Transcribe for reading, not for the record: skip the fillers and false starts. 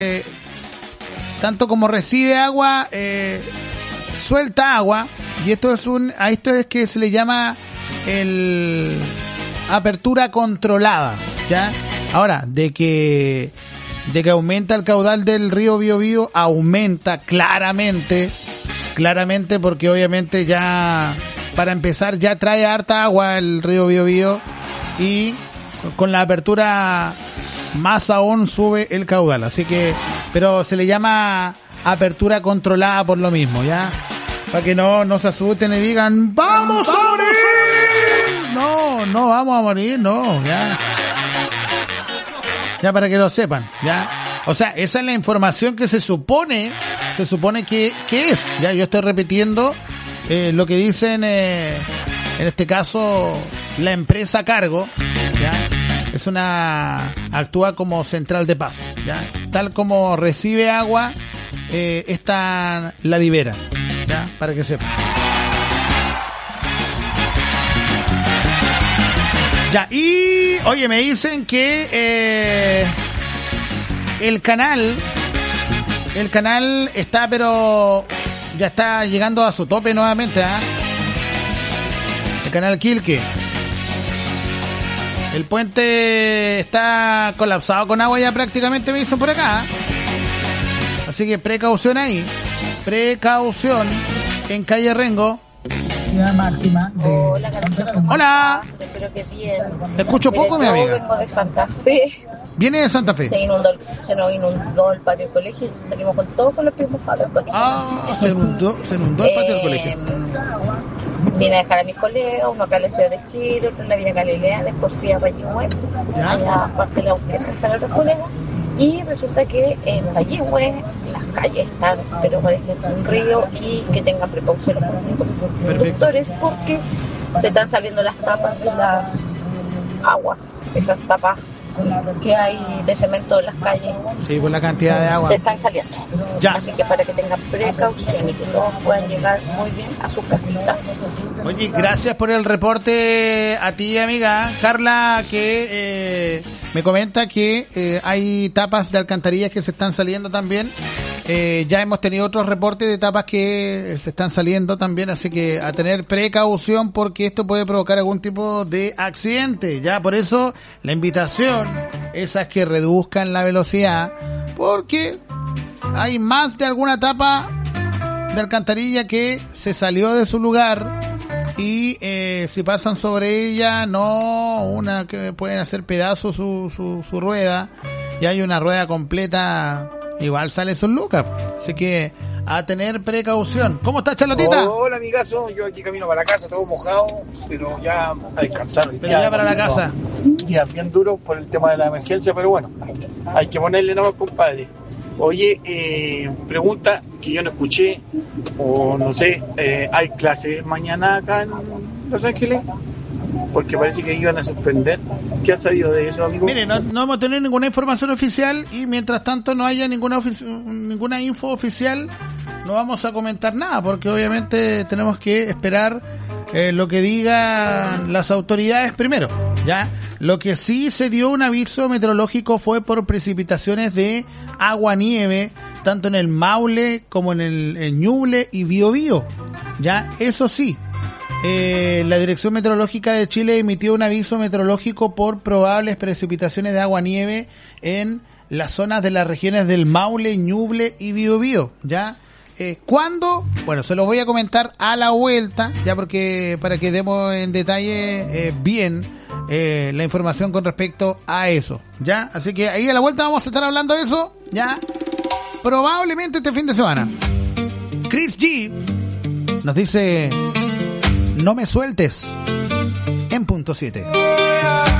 tanto como recibe agua, suelta agua, y esto es que se le llama el apertura controlada, ¿ya? Ahora, de que aumenta el caudal del río Biobío, aumenta claramente, porque obviamente ya, para empezar, ya trae harta agua el río Biobío, y con la apertura más aún sube el caudal, así que, pero se le llama apertura controlada por lo mismo, ¿ya? Para que no se asusten y digan, ¡vamos a morir! No vamos a morir, no, ya. Ya, para que lo sepan, ya. O sea, esa es la información que se supone que es, ya. Yo estoy repitiendo lo que dicen, en este caso, la empresa a cargo, ya. Actúa como central de paso, ya. Tal como recibe agua, esta la libera, ya, para que sepan. Ya, y oye, me dicen que el canal está, pero ya está llegando a su tope nuevamente, ¿eh? El canal Quilque. El puente está colapsado con agua ya prácticamente, me dicen por acá. Así que precaución ahí. Precaución en calle Rengo. Máxima de... Hola. Espero que bien. Te escucho poco, mi amiga. Vengo de Santa Fe. ¿Viene de Santa Fe? Se nos inundó el patio del colegio y salimos con los pies mojados. Se inundó el patio del colegio. Vine a dejar a mis colegas, uno acá en la ciudad de Chile, otro en la Villa Galilea, después fui a Payihue, allá aparte de la UNED, a dejar a los colegas. Y resulta que en Payihue las calles están, pero parece un río, y que tengan precaución los conductores porque se están saliendo las tapas de las aguas, esas tapas que hay de cemento en las calles. Sí, por la cantidad de agua. Se están saliendo. Ya. Así que para que tengan precaución y que todos puedan llegar muy bien a sus casitas. Oye, gracias por el reporte a ti, amiga Carla, que me comenta que hay tapas de alcantarillas que se están saliendo también. Ya hemos tenido otros reportes de tapas que se están saliendo también, así que a tener precaución porque esto puede provocar algún tipo de accidente. Ya, por eso la invitación es a que reduzcan la velocidad, porque hay más de alguna tapa de alcantarilla que se salió de su lugar y si pasan sobre ella, una que pueden hacer pedazos su rueda, y hay una rueda completa, igual sale sus lucas. Así que a tener precaución. ¿Cómo estás, Charlotita? Hola, amigazo. Yo aquí camino para la casa, todo mojado, pero ya a descansar. Pero ya para la casa. Días bien duros por el tema de la emergencia, pero bueno, hay que ponerle nomás, compadre. Oye, pregunta que yo no escuché, o no sé, ¿hay clases mañana acá en Los Ángeles? Porque parece que iban a suspender. ¿Qué ha sabido de eso, amigo? Mire, no vamos a tener ninguna información oficial, y mientras tanto no haya ninguna info oficial, no vamos a comentar nada, porque obviamente tenemos que esperar lo que digan las autoridades primero, ¿ya? Lo que sí se dio un aviso meteorológico fue por precipitaciones de agua-nieve, tanto en el Maule como en el Ñuble y Biobío, ¿ya? Eso sí. La Dirección Meteorológica de Chile emitió un aviso meteorológico por probables precipitaciones de agua-nieve en las zonas de las regiones del Maule, Ñuble y Biobío, ¿ya? ¿Cuándo? Bueno, se los voy a comentar a la vuelta, ya, porque para que demos en detalle bien la información con respecto a eso, ¿ya? Así que ahí a la vuelta vamos a estar hablando de eso, ¿ya? Probablemente este fin de semana. Chris G nos dice: no me sueltes, en punto 7.